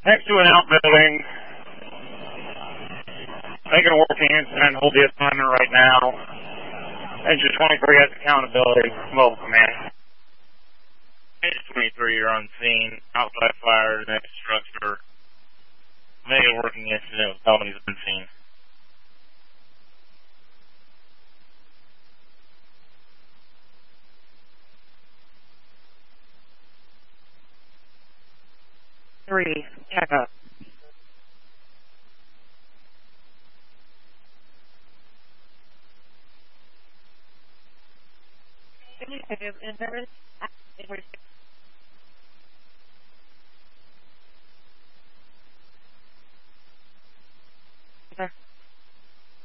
Next to an outbuilding. Making a working incident. Hold the assignment right now. Engine 23 has accountability. Mobile command. Engine 23, you're on scene. Outside fire, next structure. Made a working incident with felonies on scene. Three, check up. Can you say in there is